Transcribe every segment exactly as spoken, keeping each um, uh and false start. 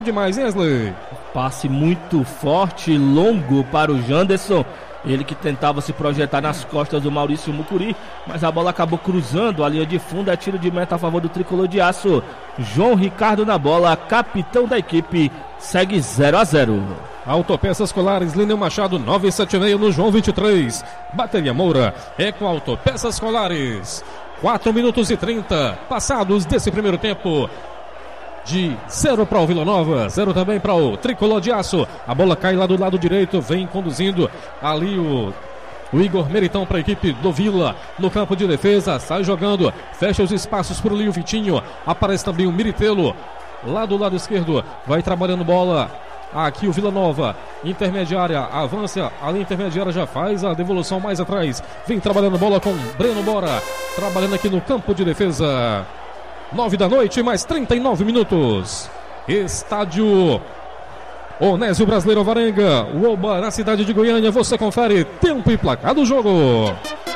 Demais, hein, Wesley? Passe muito forte, longo para o Janderson. Ele que tentava se projetar nas costas do Maurício Mucuri, mas a bola acabou cruzando a linha de fundo. É tiro de meta a favor do Tricolor de Aço. João Ricardo na bola, capitão da equipe, segue zero a zero. Autopeças Colares, Lineu Machado, nove sete seis no João vinte e três. Bateria Moura é com Autopeças Colares. quatro minutos e trinta passados desse primeiro tempo. De zero para o Vila Nova, zero também para o Tricolor de Aço. A bola cai lá do lado direito, vem conduzindo ali o, o Igor Meritão para a equipe do Vila no campo de defesa. Sai jogando, fecha os espaços para o Lio Vitinho. Aparece também o Miritelo lá do lado esquerdo, vai trabalhando bola. Aqui o Vila Nova, intermediária, avança, a linha intermediária já faz a devolução mais atrás. Vem trabalhando bola com Breno Bora, trabalhando aqui no campo de defesa. Nove da noite, mais trinta e nove minutos. Estádio Onésio Brasileiro Alvarenga, o Oba na cidade de Goiânia. Você confere tempo e placar do jogo.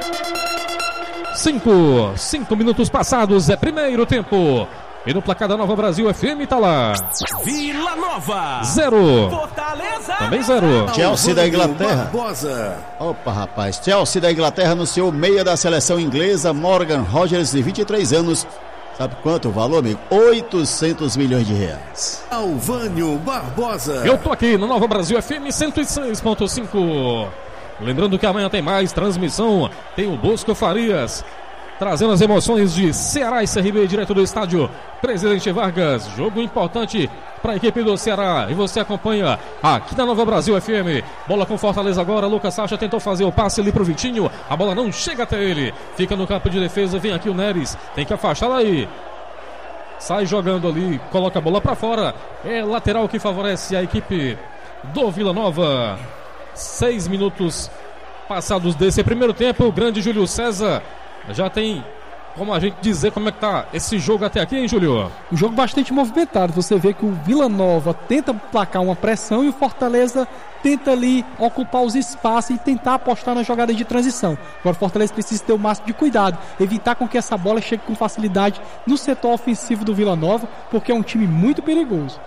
Cinco, cinco minutos passados, é primeiro tempo. E no placar da Nova Brasil F M tá lá. Vila Nova. Zero. Fortaleza. Também zero. Chelsea da Inglaterra. Opa, rapaz. Chelsea da Inglaterra anunciou meia da seleção inglesa, Morgan Rogers, de vinte e três anos. Sabe quanto o valor, amigo? oitocentos milhões de reais. Alvânio Barbosa. Eu tô aqui no Nova Brasil F M cento e seis ponto cinco. Lembrando que amanhã tem mais transmissão. Tem o Bosco Farias trazendo as emoções de Ceará e C R B direto do estádio Presidente Vargas. Jogo importante para a equipe do Ceará. E você acompanha aqui na Nova Brasil F M. Bola com Fortaleza agora. Lucas Sacha tentou fazer o passe ali pro Vitinho. A bola não chega até ele. Fica no campo de defesa. Vem aqui o Neres. Tem que afastar daí. Sai jogando ali. Coloca a bola para fora. É lateral que favorece a equipe do Vila Nova. Seis minutos passados desse primeiro tempo. O grande Júlio César já tem como a gente dizer como é que tá esse jogo até aqui, hein, Júlio? Um jogo bastante movimentado. Você vê que o Vila Nova tenta placar uma pressão e o Fortaleza tenta ali ocupar os espaços e tentar apostar na jogada de transição. Agora o Fortaleza precisa ter o máximo de cuidado, evitar com que essa bola chegue com facilidade no setor ofensivo do Vila Nova, porque é um time muito perigoso.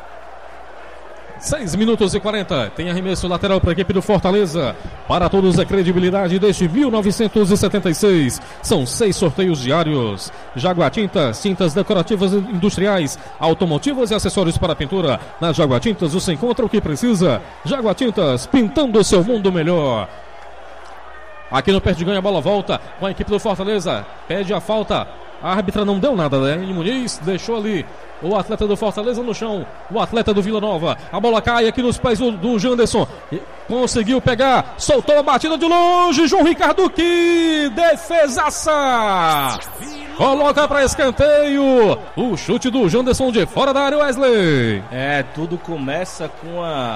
seis minutos e quarenta. Tem arremesso lateral para a equipe do Fortaleza. Para todos a credibilidade desde mil novecentos e setenta e seis. São seis sorteios diários. Jaguatintas, tintas decorativas industriais, automotivas e acessórios para pintura. Na Jaguatintas você encontra o que precisa. Jaguatintas, pintando o seu mundo melhor. Aqui no pé de ganho a bola volta com a equipe do Fortaleza. Pede a falta. A árbitra não deu nada, né? Muniz deixou ali o atleta do Fortaleza no chão. O atleta do Vila Nova. A bola cai aqui nos pés do, do Janderson. Conseguiu pegar. Soltou a batida de longe. João Ricardo, que defesaça! Coloca para escanteio. O chute do Janderson de fora da área, Wesley. É, tudo começa com a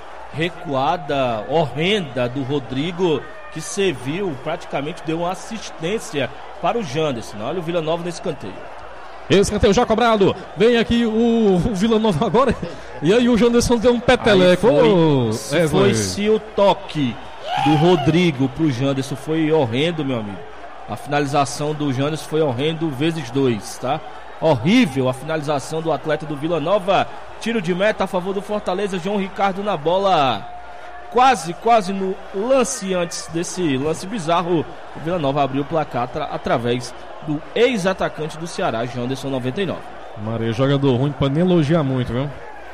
recuada horrenda do Rodrigo, que serviu, praticamente deu uma assistência para o Janderson. Olha o Vila Nova nesse escanteio. Escanteio já cobrado. Vem aqui o, o Vila Nova agora. E aí o Janderson deu um peteleco. Foi, oh, se foi se o toque do Rodrigo pro Janderson foi horrendo, meu amigo. A finalização do Janderson foi horrendo vezes dois, tá? Horrível a finalização do atleta do Vila Nova. Tiro de meta a favor do Fortaleza. João Ricardo na bola. Quase, quase no lance antes desse lance bizarro, o Vila Nova abriu o placar atra- através do ex-atacante do Ceará, Janderson noventa e nove. Maria, jogador ruim pra nem elogiar muito, viu?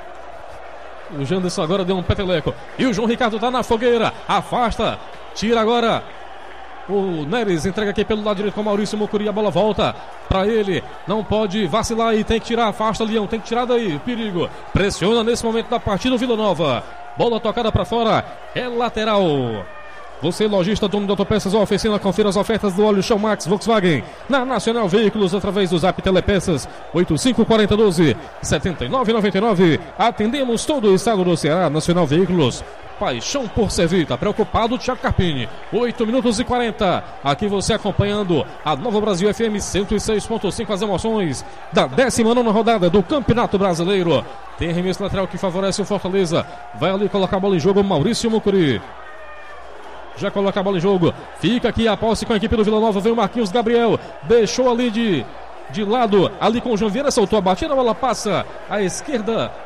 O Janderson agora deu um peteleco. E o João Ricardo tá na fogueira. Afasta. Tira agora. O Neres entrega aqui pelo lado direito com o Maurício Mucuri. A bola volta pra ele. Não pode vacilar e tem que tirar. Afasta, Leão. Tem que tirar daí. Perigo. Pressiona nesse momento da partida o Vila Nova. Bola tocada para fora, é lateral. Você, lojista, dono de autopeças ou oficina, confira as ofertas do óleo Chão Max Volkswagen na Nacional Veículos através do Zap Telepeças oito cinco quatro zero um doze sete nove nove nove. Atendemos todo o estado do Ceará. Nacional Veículos, paixão por servir. Tá preocupado, Thiago Carpini. oito minutos e quarenta. Aqui você acompanhando a Nova Brasil F M cento e seis ponto cinco, as emoções da décima nona rodada do Campeonato Brasileiro. Tem arremesso lateral que favorece o Fortaleza. Vai ali colocar a bola em jogo o Maurício Mucuri. Já coloca a bola em jogo. Fica aqui a posse com a equipe do Vila Nova. Vem o Marquinhos Gabriel. Deixou ali de, de lado. Ali com o João Vieira. Soltou a batida. A bola passa à esquerda